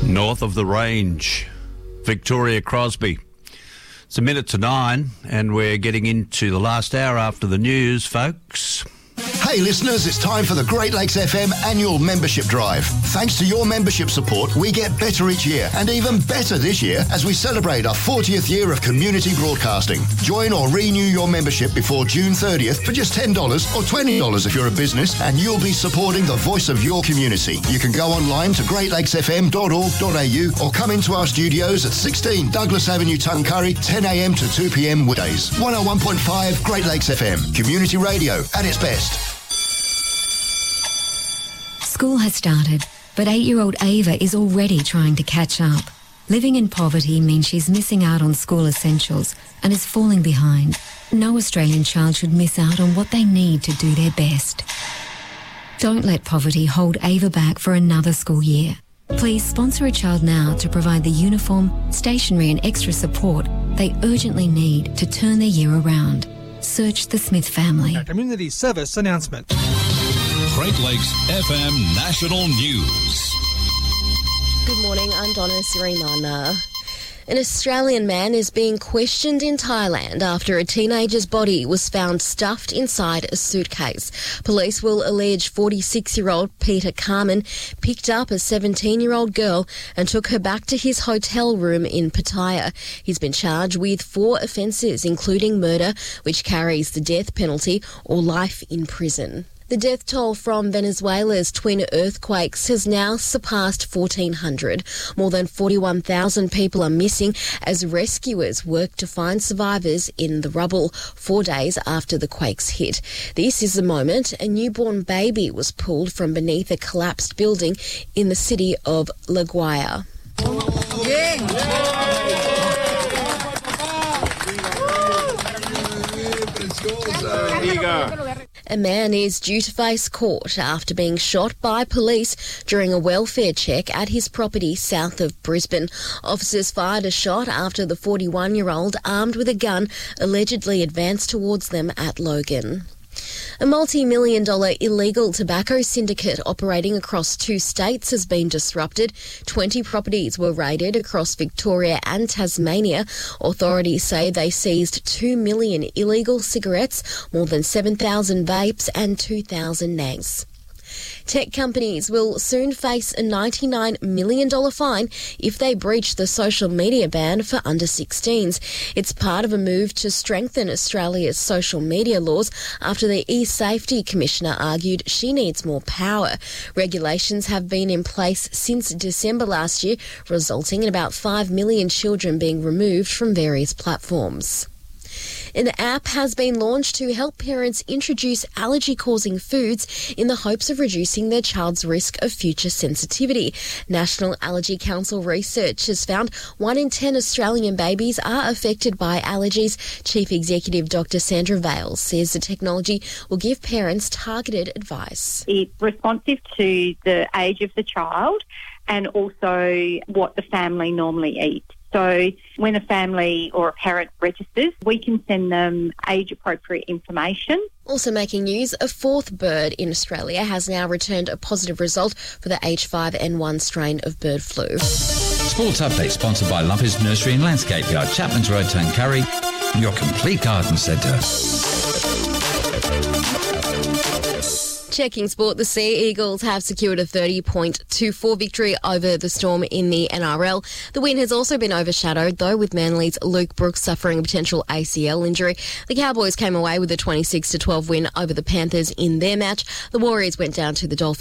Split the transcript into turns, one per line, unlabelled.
North of the range, Victoria Crosby. It's 8:50, and we're getting into the last hour after the news, folks.
Hey listeners, it's time for the Great Lakes FM annual membership drive. Thanks to your membership support, we get better each year, and even better this year as we celebrate our 40th year of community broadcasting. Join or renew your membership before June 30th for just $10 or $20 if you're a business, and you'll be supporting the voice of your community. You can go online to greatlakesfm.org.au or come into our studios at 16 Douglas Avenue, Tuncurry, 10 a.m. to 2 p.m. weekdays. 101.5 Great Lakes FM, community radio at its best.
School has started, but 8-year-old Ava is already trying to catch up. Living in poverty means she's missing out on school essentials and is falling behind. No Australian child should miss out on what they need to do their best. Don't let poverty hold Ava back for another school year. Please sponsor a child now to provide the uniform, stationery and extra support they urgently need to turn their year around. Search the Smith family.
A community service announcement.
Great Lakes FM National News.
Good morning, I'm Donna Sirimana. An Australian man is being questioned in Thailand after a teenager's body was found stuffed inside a suitcase. Police will allege 46-year-old Peter Carmen picked up a 17-year-old girl and took her back to his hotel room in Pattaya. He's been charged with 4 offences, including murder, which carries the death penalty, or life in prison. The death toll from Venezuela's twin earthquakes has now surpassed 1,400. More than 41,000 people are missing as rescuers work to find survivors in the rubble 4 days after the quakes hit. This is the moment a newborn baby was pulled from beneath a collapsed building in the city of La Guaira.
Here you go.
A man is due to face court after being shot by police during a welfare check at his property south of Brisbane. Officers fired a shot after the 41-year-old, armed with a gun, allegedly advanced towards them at Logan. A multi-million-dollar illegal tobacco syndicate operating across 2 states has been disrupted. 20 properties were raided across Victoria and Tasmania. Authorities say they seized 2 million illegal cigarettes, more than 7,000 vapes and 2,000 nags. Tech companies will soon face a $99 million fine if they breach the social media ban for under-16s. It's part of a move to strengthen Australia's social media laws after the e-Safety Commissioner argued she needs more power. Regulations have been in place since December last year, resulting in about 5 million children being removed from various platforms. An app has been launched to help parents introduce allergy-causing foods in the hopes of reducing their child's risk of future sensitivity. National Allergy Council research has found 1 in 10 Australian babies are affected by allergies. Chief Executive Dr. Sandra Vale says the technology will give parents targeted advice.
It's responsive to the age of the child and also what the family normally eats. So when a family or a parent registers, we can send them age-appropriate information.
Also making news, a 4th bird in Australia has now returned a positive result for the H5N1 strain of bird flu.
Sports update sponsored by Lumpers Nursery and Landscape Yard, Chapman's Road, Tuncurry, your complete garden centre.
Checking sport, the Sea Eagles have secured a 30-24 victory over the Storm in the NRL. The win has also been overshadowed, though, with Manly's Luke Brooks suffering a potential ACL injury. The Cowboys came away with a 26-12 win over the Panthers in their match. The Warriors went down to the Dolphins